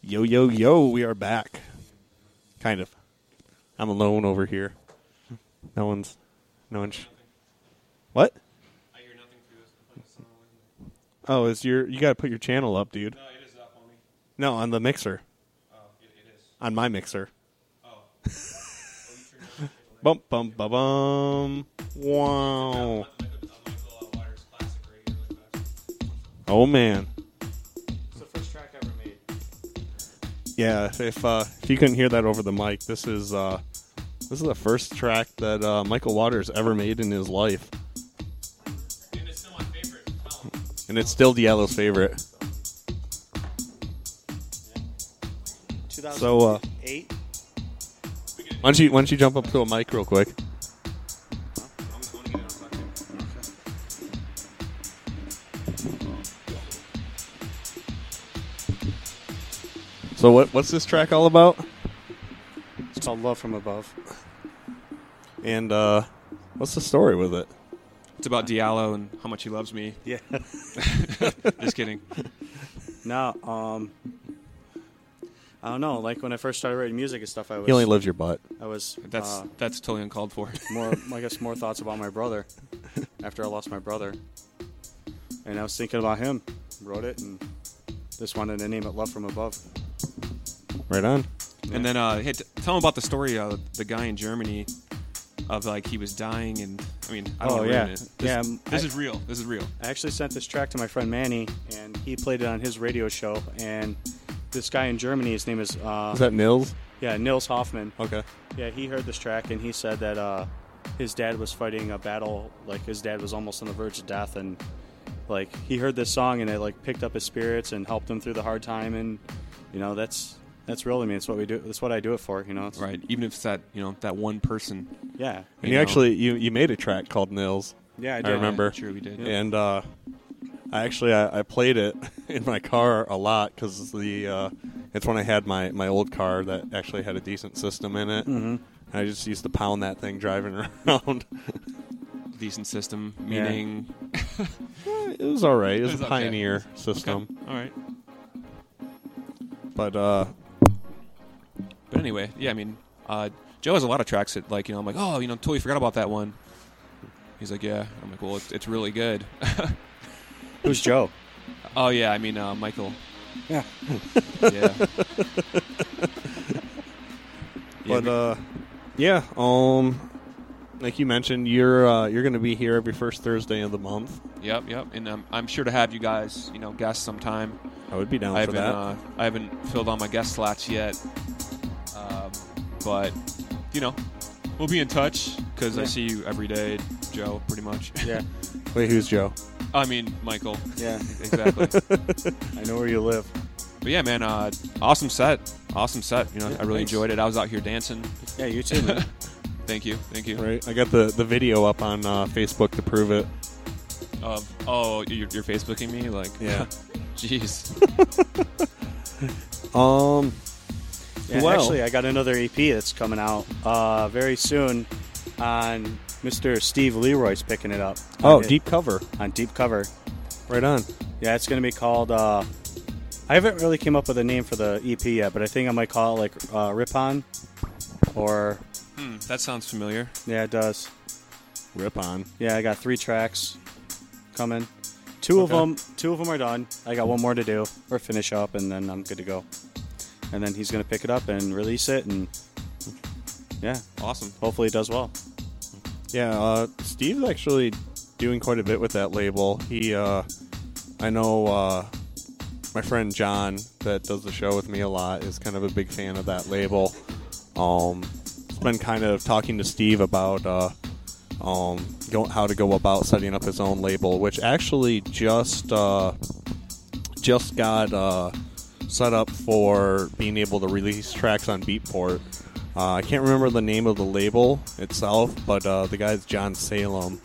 Yo, yo, yo, we are back. Kind of. I'm alone over here. No one's... What? I hear nothing through this. Oh, you gotta put your channel up, dude. No, it is up on me. No, on the mixer. Oh, it is. On my mixer. Oh. Bum, bum, ba bum. Wow. Michael Waters classic radio like that. Oh, man. It's the first track I ever made. Yeah, if you couldn't hear that over the mic, this is the first track that Michael Waters ever made in his life. And it's still my favorite. And it's still Diallo's favorite. 2008. So, why don't you jump up to a mic real quick? So what's this track all about? It's called Love From Above. And what's the story with it? It's about Diallo and how much he loves me. Yeah. Just kidding. No, I don't know. Like when I first started writing music and stuff, He only lives your butt. I was That's totally uncalled for. more thoughts about my brother after I lost my brother, and I was thinking about him. Wrote it and just wanted to name it Love From Above. Right on. And then, hey, tell him about the story of the guy in Germany of like he was dying, and I mean, I don't Oh, know. yeah. This is real. This is real. I actually sent this track to my friend Manny, and he played it on his radio show. And this guy in Germany, his name is Is that Nils? yeah, Nils Hoffman. Okay. Yeah, he heard this track and he said that his dad was fighting a battle, like his dad was almost on the verge of death, and like he heard this song and it like picked up his spirits and helped him through the hard time, and you know that's real to me. It's what we do. That's what I do it for. You know. It's, Right. Even if it's that that one person. Yeah. And you actually you made a track called Nils. Yeah, I I did. remember. Sure, we did. And I played it in my car a lot because it's when I had my old car that actually had a decent system in it. Mm-hmm. And I just used to pound that thing driving around. Decent system, meaning. It was all right. It was It was a okay. Pioneer system. Okay. All right. But But anyway, yeah, I mean, Joe has a lot of tracks that, like, I'm like, oh, totally forgot about that one. He's like, yeah. I'm like, well, it's really good. Who's Joe? Oh, yeah, I mean, Michael. Yeah. Yeah. But yeah, like you mentioned, you're going to be here every first Thursday of the month. Yep. And I'm sure to have you guys, guests sometime. I would be down for that. I haven't filled all my guest slots yet. But, we'll be in touch because I see you every day, Joe, pretty much. Yeah. Wait, who's Joe? I mean, Michael. Yeah. Exactly. I know where you live. But yeah, man, awesome set. Awesome set. I really thanks. enjoyed it. I was out here dancing. Yeah, you too, man. Thank you. Right, I got the video up on Facebook to prove it. You're Facebooking me? Like, Yeah. Jeez. Yeah, Well. actually, I got another EP that's coming out very soon on Mr. Steve Leroy's picking it up. Oh, on deep cover. on Deep Cover. Right on. Yeah, it's going to be called... I haven't really came up with a name for the EP yet, but I think I might call it like Rip On. Or... That sounds familiar. Yeah, it does. Rip on. Yeah, I got 3 tracks coming. Two of them are done. I got one more to do or finish up, and then I'm good to go. And then he's going to pick it up and release it, and yeah, Awesome. hopefully it does well. Yeah, Steve's actually doing quite a bit with that label. He, I know my friend John that does the show with me a lot is kind of a big fan of that label. He's been kind of talking to Steve about how to go about setting up his own label, which actually just got set up for being able to release tracks on Beatport. I can't remember the name of the label itself, but the guy's John Salem.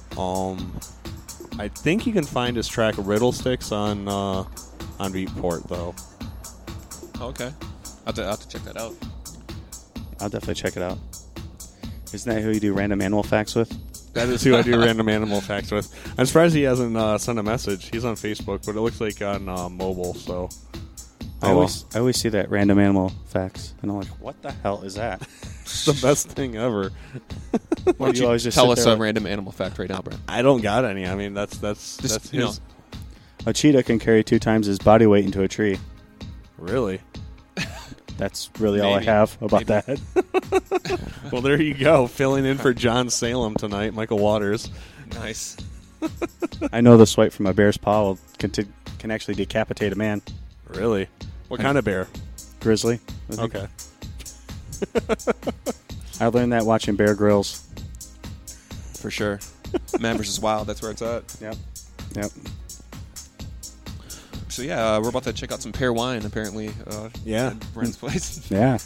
I think you can find his track Riddlesticks on Beatport, though. Okay. I'll have to check that out. I'll definitely check it out. Isn't that who you do random animal facts with? That is who I do random animal facts with. I'm surprised he hasn't sent a message. He's on Facebook, but it looks like on mobile, so I always see that random animal facts, and I'm like, what the hell is that? It's the best thing ever. Why don't you tell us a random animal fact right now, Brent? I don't got any. I mean, that's Just, his. A cheetah can carry 2 times his body weight into a tree. Really? That's really all I Maybe. have about that. Well, there you go. Filling in for John Salem tonight, Michael Waters. Nice. I know the swipe from a bear's paw can actually decapitate a man. Really? What kind of bear? Grizzly. Okay. I learned that watching Bear Grylls. For sure. Man vs. Wild, that's where it's at. Yep. So, yeah, we're about to check out some pear wine, apparently. Yeah. At Brent's place. Yeah.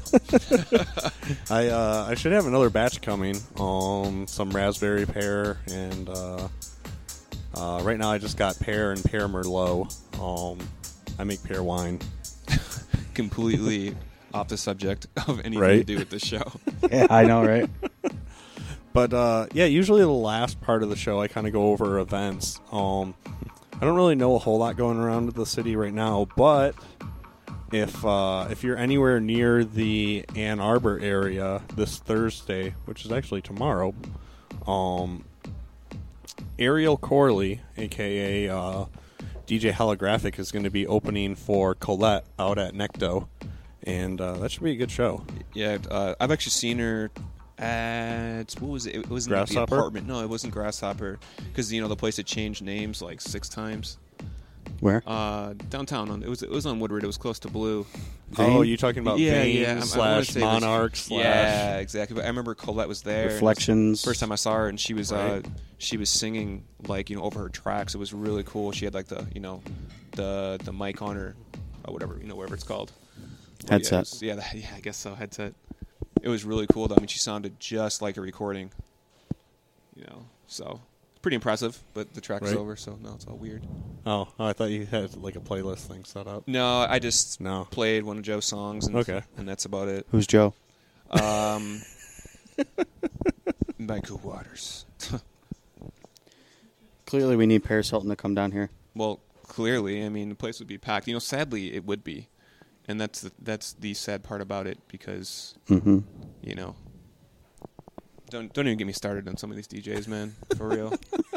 I should have another batch coming. Some raspberry pear, and right now I just got pear and pear Merlot. I make pear wine. Completely off the subject of anything to Right. do with this show. Yeah, I know, right? But yeah, usually the last part of the show I kind of go over events. I don't really know a whole lot going around the city right now, but if you're anywhere near the Ann Arbor area this Thursday, which is actually tomorrow, Ariel Corley, aka DJ Holographic, is going to be opening for Colette out at Necto, and that should be a good show. Yeah, I've actually seen her at, what was it? It wasn't the Grasshopper? apartment. No, it wasn't Grasshopper, because the place had changed names like 6 times. Where? Downtown. It was on Woodward. It was close to Blue. Oh, you talking about Veins I wanna slash say it was- Monarch slash... Yeah, exactly. But I remember Colette was there. and it was Reflections. First time I saw her, and she was Right. she was singing like over her tracks. It was really cool. She had like the the mic on her, or whatever it's called. Headset. Yeah, I guess so. Headset. It was really cool though. I mean, she sounded just like a recording. So pretty impressive. But the track is Right. over, so no, it's all weird. Oh, I thought you had like a playlist thing set up. No, I just No. played one of Joe's songs, and, Okay. and that's about it. Who's Joe? Michael Waters. Clearly, we need Paris Hilton to come down here. Well, clearly, I mean, the place would be packed. Sadly, it would be, and that's the sad part about it because Mm-hmm. don't even get me started on some of these DJs, man. For real.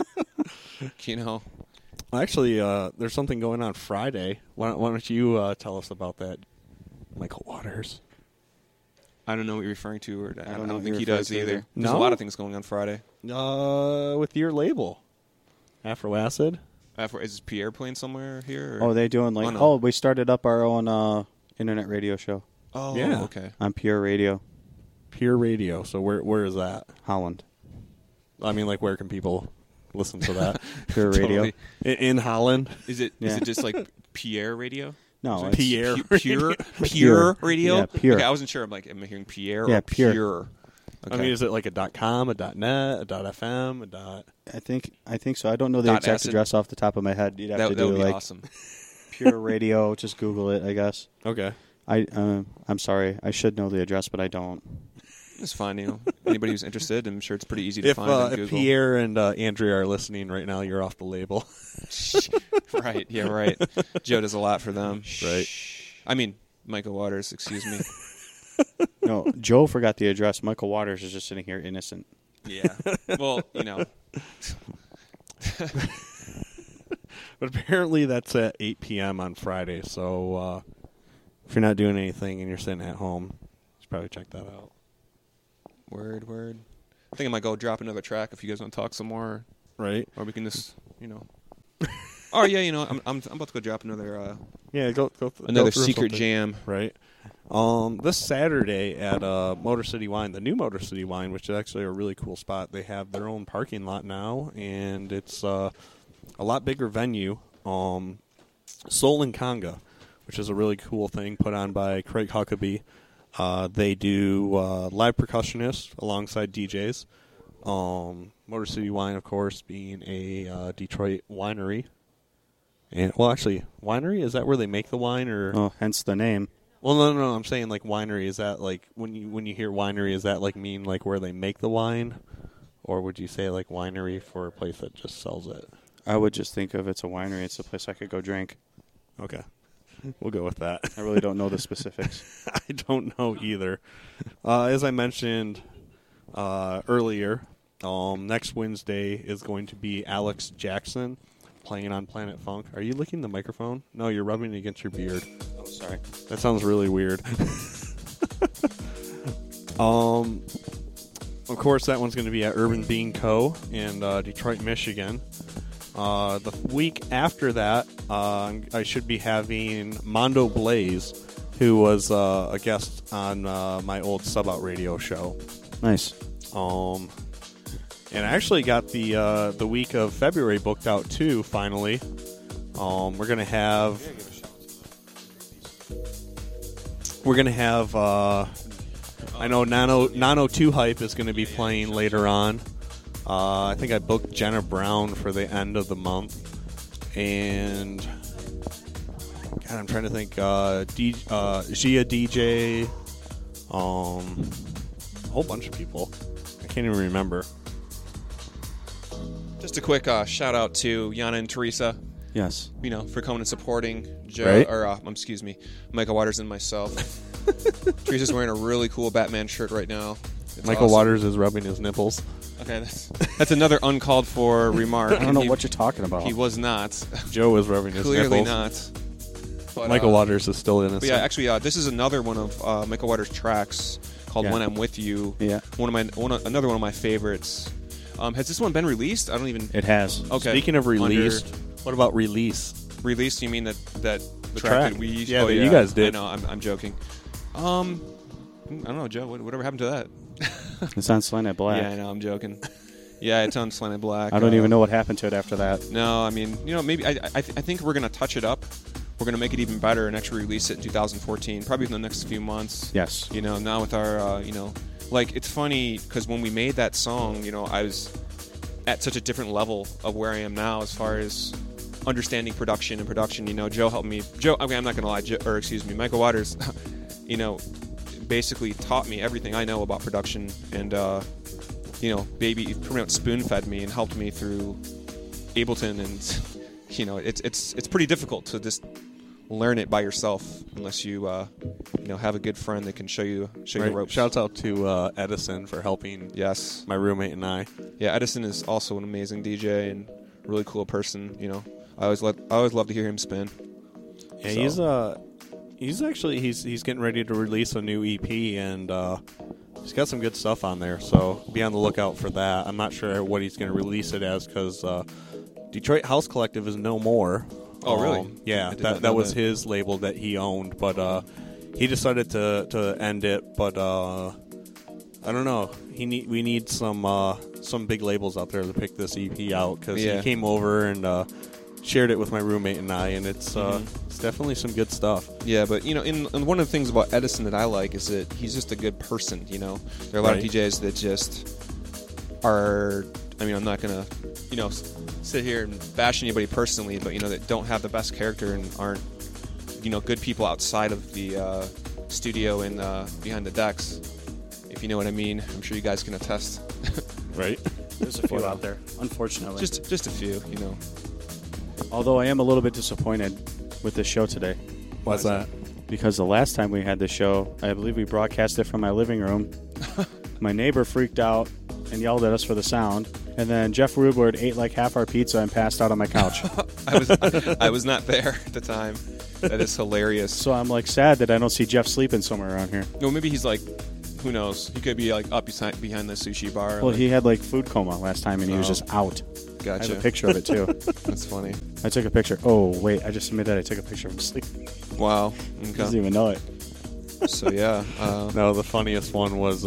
Well, actually, there's something going on Friday. Why don't you tell us about that, Michael Waters? I don't know what you're referring to, or I don't know don't what think you're he does referring to either. either. There's No? a lot of things going on Friday. With your label, Afro Acid. Is Pierre playing somewhere here? Oh, they doing like? Oh, no. Oh, we started up our own internet radio show Oh, Yeah. okay. on Pure Radio, Pure Radio. So where is that? Holland. I mean, like, where can people listen to that? Pure Radio. Totally. In Holland? Is it Yeah. just like Pierre Radio? No, Is it it's Pierre Pure Radio? Yeah, Pure. Okay, I wasn't sure. Am I hearing Pierre Yeah, or Pure. Pure? Okay. I mean, is it like a .com, a .net, a .fm, a .? I think so. I don't know the Dot exact acid. address off the top of my head. You'd have that to would do be like awesome. Pure Radio. Just Google it, I guess. Okay. I'm sorry. I should know the address, but I don't. It's fine, Anybody who's interested, I'm sure it's pretty easy to find on If Google. Pierre and Andrea are listening right now, you're off the label. Right, yeah, right. Joe does a lot for them. Right. I mean, Michael Waters, excuse me. No, Joe forgot the address. Michael Waters is just sitting here innocent. Yeah. Well, But apparently that's at 8 p.m. on Friday, so if you're not doing anything and you're sitting at home, you should probably check that out. Word. I think I might go drop another track if you guys want to talk some more, Right? or we can just, Oh yeah, I'm about to go drop another Yeah, go another through secret something. jam. Right. This Saturday at Motor City Wine, the new Motor City Wine, which is actually a really cool spot. They have their own parking lot now, and it's a lot bigger venue. Soul and Conga, which is a really cool thing put on by Craig Huckabee. They do live percussionists alongside DJs. Motor City Wine, of course, being a Detroit winery. And well, actually, winery, is that where they make the wine, or? Oh, hence the name. Well, no. I'm saying like winery. Is that like when you hear winery? Is that like mean like where they make the wine, or would you say like winery for a place that just sells it? I would just think of it's a winery. It's a place I could go drink. Okay. We'll go with that. I really don't know the specifics. I don't know either. As I mentioned earlier, next Wednesday is going to be Alex Jackson playing on Planet Funk. Are you licking the microphone? No, you're rubbing it against your beard. Oh, sorry. That sounds really weird. Of course, that one's going to be at Urban Bean Co. in Detroit, Michigan. The week after that, I should be having Mondo Blaze, who was a guest on my old Sub Out Radio show. Nice. And I actually got the week of February booked out too. Finally, we're gonna have I know Nano 2 Hype is going to be playing later on. I think I booked Jenna Brown for the end of the month. And God, I'm trying to think. Gia DJ. A whole bunch of people. I can't even remember. Just a quick shout out to Yana and Teresa. Yes. For coming and supporting Joe, Right. or excuse me, Michael Waters and myself. Teresa's wearing a really cool Batman shirt right now. It's Michael awesome. Waters is rubbing his nipples. Okay, that's another uncalled for remark. I don't know what you're talking about. He was not. Joe is rubbing his Clearly nipples. not. But, Michael Waters is still innocent. But yeah, actually, this is another one of Michael Waters' tracks called Yeah. "When I'm With You." Yeah. Another one of my favorites. Has this one been released? I don't even. It has. Okay. Speaking of released, what about release? Released? You mean that the track. track that we? Yeah, that you guys did. I know. I'm joking. I don't know, Joe. Whatever happened to that? It's on Slant Black. Yeah, I know. I'm joking. Yeah, it's on Slanted Black. I don't even know what happened to it after that. No, I mean, maybe I think we're gonna touch it up. We're gonna make it even better and actually release it in 2014, probably in the next few months. Yes. Now with our, like it's funny because when we made that song, I was at such a different level of where I am now as far as understanding production. Joe helped me. Okay, I'm not gonna lie. Michael Waters, basically taught me everything I know about production, and pretty much spoon-fed me and helped me through Ableton, and it's pretty difficult to just learn it by yourself unless you have a good friend that can show you the ropes. Shouts out to Edison for helping. Yes, my roommate and I. Yeah, Edison is also an amazing DJ and a really cool person. I always love to hear him spin. Yeah, So. he's getting ready to release a new EP, and he's got some good stuff on there. So be on the lookout for that. I'm not sure what he's going to release it as because Detroit House Collective is no more. Oh, really? Yeah, I did not that know was that. his label that he owned, but he decided to end it. But I don't know. We need some big labels out there to pick this EP out because he came over and shared it with my roommate and I, and it's definitely some good stuff. Yeah, but and one of the things about Edison that I like is that he's just a good person. There are a lot of DJs that just are. I mean, I'm not gonna sit here and bash anybody personally, but that don't have the best character and aren't good people outside of the studio and behind the decks. If you know what I mean, I'm sure you guys can attest. Right? There's a few out there, unfortunately. Just a few, Although I am a little bit disappointed with this show today. Why's that? Because the last time we had this show, I believe we broadcast it from my living room. My neighbor freaked out and yelled at us for the sound. And then Jeff Woodward ate like half our pizza and passed out on my couch. I was not there at the time. That is hilarious. So I'm sad that I don't see Jeff sleeping somewhere around here. No, maybe he's who knows? He could be up behind the sushi bar. Well, he had food coma last time and he was just out. Gotcha. I have a picture of it too. That's funny. I took a picture. Oh, wait, I just admitted I took a picture of him sleeping. Wow. He Okay. doesn't even know it. So yeah. No, the funniest one was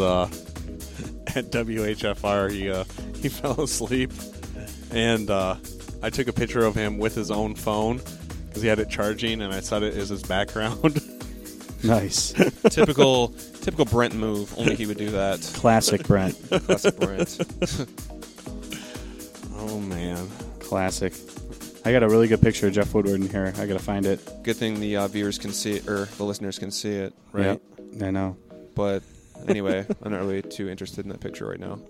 at WHFR. He fell asleep, and I took a picture of him with his own phone because he had it charging, and I set it as his background. Nice. Typical Brent move. Only he would do that. Classic Brent. Classic Brent. Oh man, Classic. I got a really good picture of Jeff Woodward in here. I got to find it. Good thing the viewers can see it, or the listeners can see it. right? Yep, I know. But anyway, I'm not really too interested in that picture right now.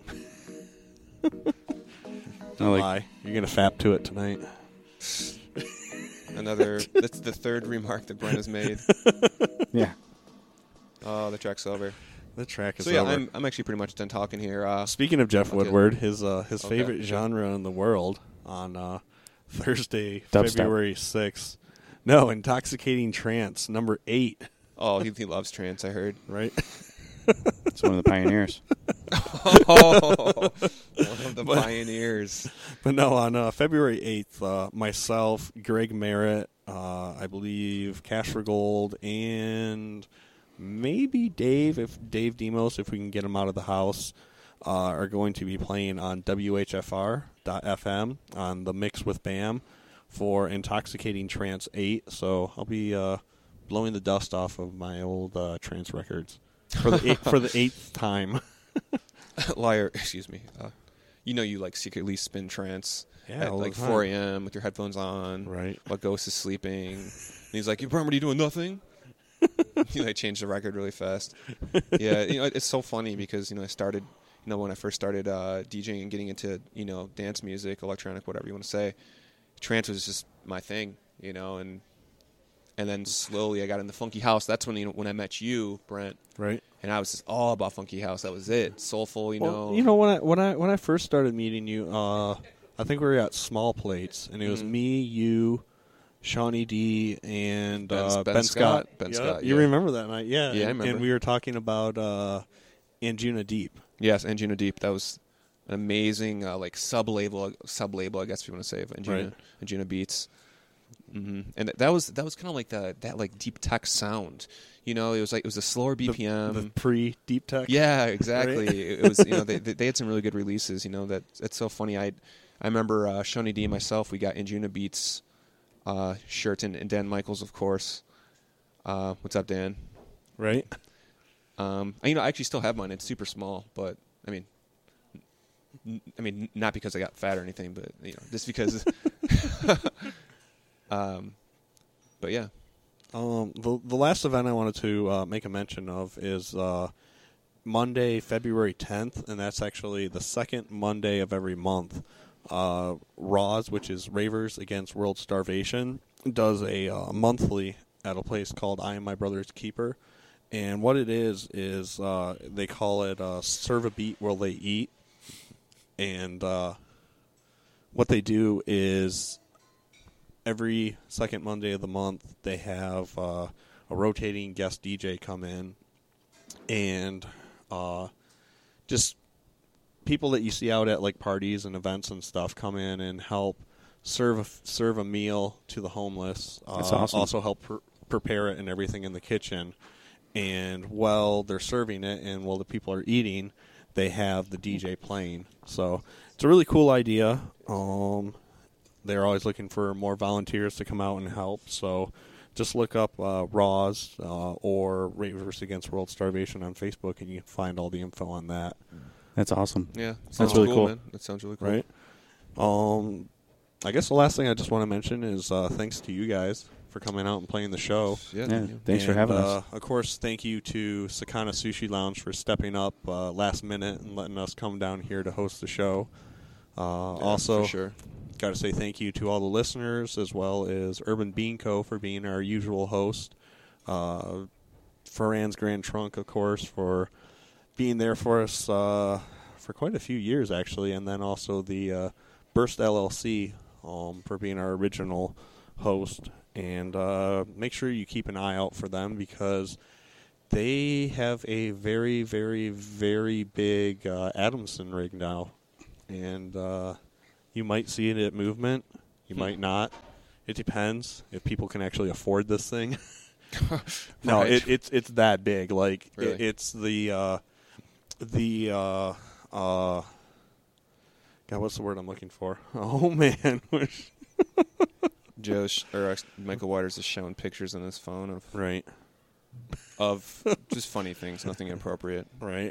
Don't lie. You're gonna fap to it tonight. That's the third remark that Brent has made. Yeah. Oh, the track's over. The track is So yeah, over. I'm actually pretty much done talking here. Speaking of Jeff Okay. Woodward, his Okay. favorite genre in the world on Thursday, Dubstep. February 6th. No, Intoxicating Trance, number 8, Oh, he loves trance, I heard. right? It's one of the pioneers. Oh, one of the pioneers. But no, on February 8th, myself, Greg Merritt, I believe Cash for Gold, and maybe Dave Demos, if we can get him out of the house, are going to be playing on WHFR.FM on the Mix with Bam for Intoxicating Trance 8. So I'll be blowing the dust off of my old trance records for the eighth time. Liar, excuse me. You like secretly spin trance Yeah, at all the like time. 4 a.m. with your headphones on. Right. While Ghost is sleeping. And he's like, Brent, what are you doing? Nothing? You like change the record really fast. Yeah, it's so funny because I started, when I first started DJing and getting into dance music, electronic, whatever you want to say, trance was just my thing, and then slowly I got into funky house. That's when I met you, Brent, Right. and I was just all about funky house. That was it, soulful, When I first started meeting you, I think we were at Small Plates, and it was me, you, Shawnee D, and Ben Scott. Ben Yeah, Scott, you yeah. remember that night? Yeah. Yeah, I and, remember. And we were talking about Anjuna Deep. Yes, Anjuna Deep. That was an amazing like sub label, I guess if you want to say, of Anjuna, Right. Anjuna Beats. And that was kind of like that like deep tech sound. It was a slower BPM. The pre-Deep Tech. Yeah, exactly. Right? It was they had some really good releases. That's so funny. I remember Shawnee D and myself. We got Anjuna Beats shirt and Dan Michaels, of course. What's up, Dan? Right. I actually still have mine. It's super small, but I mean, not because I got fat or anything, but just because. But yeah, The last event I wanted to make a mention of is Monday, February 10th, and that's actually the second Monday of every month. RAWS, which is Ravers Against World Starvation, does a monthly at a place called I Am My Brother's Keeper. And what it is they call it Serve a Beat While They Eat. And what they do is every second Monday of the month, they have a rotating guest DJ come in, and just people that you see out at like parties and events and stuff come in and help serve a meal to the homeless. That's awesome. Also help prepare it and everything in the kitchen. And while they're serving it and while the people are eating, they have the DJ playing. So it's a really cool idea. They're always looking for more volunteers to come out and help. So just look up RAWS or Ravers Against World Starvation on Facebook, and you can find all the info on that. That's awesome. yeah, That's really cool. man. That sounds really cool. Right? I guess the last thing I just want to mention is thanks to you guys for coming out and playing the show. Yeah, Yeah, thank you. thanks for And, having us. Of course, thank you to Sakana Sushi Lounge for stepping up last minute and letting us come down here to host the show. Also, for sure. got to say thank you to all the listeners, as well as Urban Bean Co. for being our usual host. Ferran's Grand Trunk, of course, for being there for us for quite a few years, actually. And then also the Burst LLC for being our original host. And make sure you keep an eye out for them, because they have a very, very, very big Adamson rig now. And you might see it at Movement. You might not. It depends if people can actually afford this thing. No, Right. it's that big. Like Really? it's the God, what's the word I'm looking for? Oh man, Michael Waters is showing pictures on his phone right, of just funny things, nothing inappropriate. right.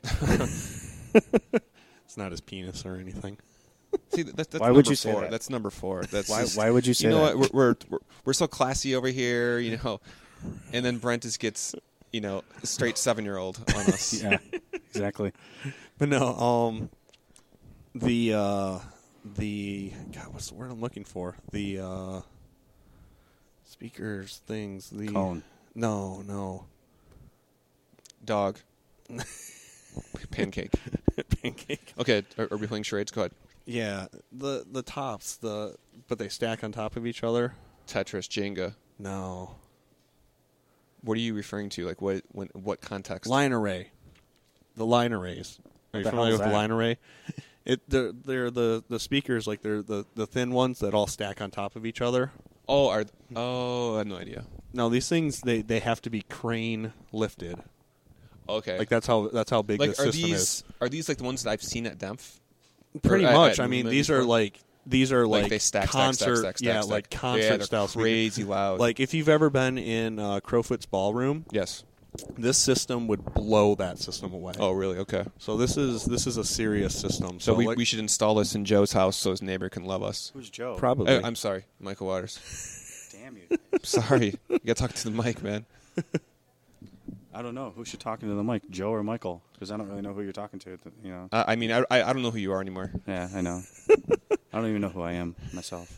It's not his penis or anything. See, that's Why number would you say 4. that? That's number 4. That's Why? just- Why would you say you know that? what? We're so classy over here, and then Brent just gets a straight 7-year-old on us. Yeah, exactly. But no, the God, what's the word I'm looking for? The speakers, things. The Cone. No. Dog. Pancake. Pancake. Okay, are we playing charades? Go ahead. Yeah, the tops, but they stack on top of each other. Tetris, Jenga. No. What are you referring to? Like what context? Line array. The line arrays. Are you the familiar hell with is the that? line array? They're the speakers, like they're the thin ones that all stack on top of each other. Oh, I have no idea. No, these things they have to be crane lifted. Okay. Like that's how big like this are system these is. are these like the ones that I've seen at Demph? Pretty Or much. at I mean, Lumen these are before? like they stack, concert, stack. like Yeah, concert they're style speakers. crazy loud. Like if you've ever been in Crowfoot's ballroom, yes. this system would blow that system away. Oh, really? Okay. So this is a serious system. So like, we should install this in Joe's house so his neighbor can love us. Who's Joe? probably. I'm sorry, Michael Waters. Damn you. Sorry, you got to talk to the mic, man. I don't know. Who should talking to the mic, Joe or Michael? Because I don't really know who you're talking to. You know. I mean, I don't know who you are anymore. Yeah, I know. I don't even know who I am myself.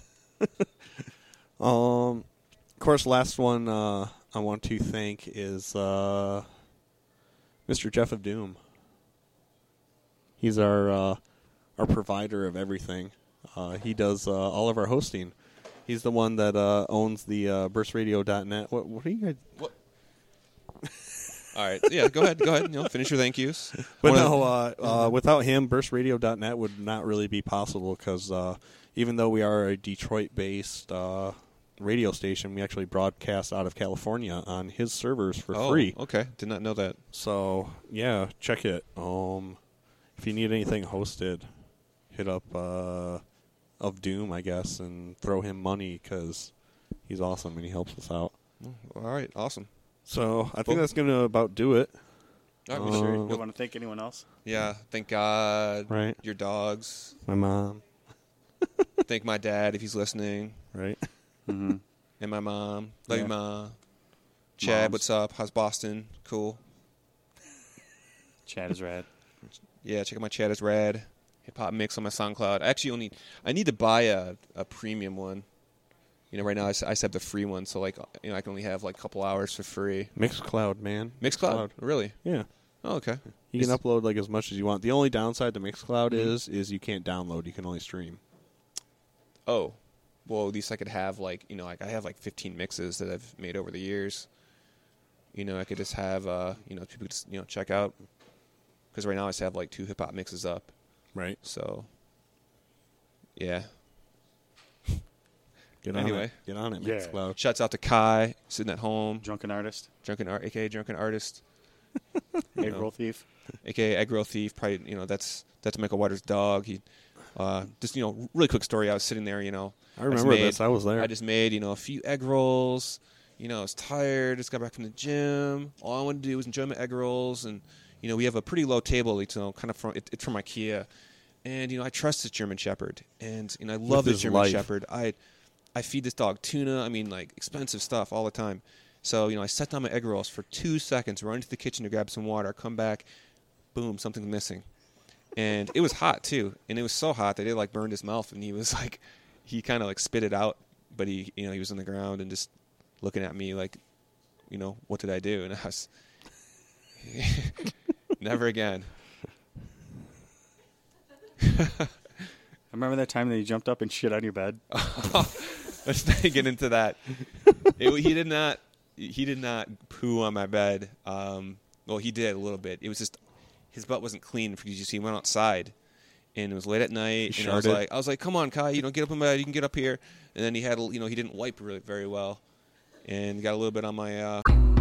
Of course, last one I want to thank is Mr. Jeff of Doom. He's our provider of everything. He does all of our hosting. He's the one that owns the burstradio.net. What are you guys? What? All right, yeah, go ahead. Finish your thank yous. But no, without him, burstradio.net would not really be possible because even though we are a Detroit-based radio station, we actually broadcast out of California on his servers for free. Okay, did not know that. So yeah, check it. If you need anything hosted, hit up of Doom, I guess, and throw him money because he's awesome and he helps us out. All right, awesome. So I think that's going to about do it. All right, You sure? Uh, You want to thank anyone else? yeah, thank God. Right. Your dogs. My mom, Thank my dad if he's listening. right? Mm-hmm. And my mom. Love Yeah. you, Ma. Chad, Moms. what's up? How's Boston? Cool. Chad is rad. Yeah, check out my Chad is Rad hip hop mix on my SoundCloud. I need to buy a premium one. You know, right now I just have the free one, so like I can only have like a couple hours for free. Mixcloud, man. Mixcloud, really? Yeah. Oh, okay. You can upload like as much as you want. The only downside to Mixcloud is you can't download. You can only stream. Oh, well, at least I could have like I have like 15 mixes that I've made over the years. I could just have people just check out because right now I just have like 2 hip hop mixes up. Right. So, yeah. Get Anyway. Get on it, Yeah. Mixcloud. Shouts out to Kai sitting at home, Drunken artist. aka Drunken Artist, Egg roll thief. aka Egg Roll Thief. Probably that's Michael Waters' dog. He just really quick story. I was sitting there, I remember this. I was there. I just made a few egg rolls. I was tired. Just got back from the gym. All I wanted to do was enjoy my egg rolls, and we have a pretty low table. It's kind of it's from IKEA, and I trust this German Shepherd, and I love this his German life. Shepherd. I feed this dog tuna. I mean, like expensive stuff all the time. So I set down my egg rolls for 2 seconds, run into the kitchen to grab some water, come back, boom, something's missing, and it was hot too, and it was so hot that it like burned his mouth, and he was like, he kind of like spit it out, but he he was on the ground and just looking at me like, what did I do? And I was never again. I remember that time that you jumped up and shit on your bed. Let's not get into that. He did not poo on my bed. Well, he did a little bit. It was just his butt wasn't clean because he went outside, and it was late at night. He And sharted. I was like, come on, Kai, get up in bed. You can get up here. And then he had, he didn't wipe really very well, and got a little bit on my